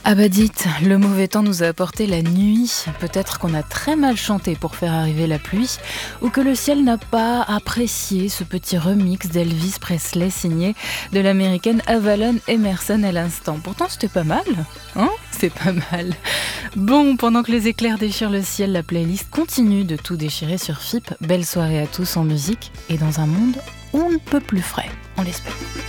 Ah bah dites, le mauvais temps nous a apporté la nuit. Peut-être qu'on a très mal chanté pour faire arriver la pluie, ou que le ciel n'a pas apprécié ce petit remix d'Elvis Presley signé de l'américaine Avalon Emerson à l'instant. Pourtant c'était pas mal, hein? C'est pas mal. Bon, pendant que les éclairs déchirent le ciel, la playlist continue de tout déchirer sur FIP. Belle soirée à tous en musique et dans un monde où on ne peut plus frais, on l'espère.